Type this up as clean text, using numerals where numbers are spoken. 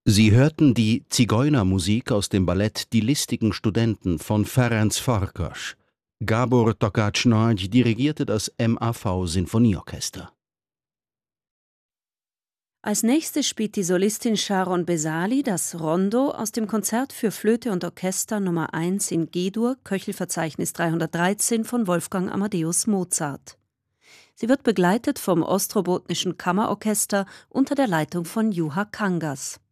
Sie hörten die Zigeunermusik aus dem Ballett Die listigen Studenten von Ferenc Farkas. Gábor Takács-Nagy dirigierte das MAV-Sinfonieorchester. Als nächstes spielt die Solistin Sharon Besali das Rondo aus dem Konzert für Flöte und Orchester Nummer 1 in G-Dur, Köchelverzeichnis 313 von Wolfgang Amadeus Mozart. Sie wird begleitet vom Ostrobotnischen Kammerorchester unter der Leitung von Juha Kangas.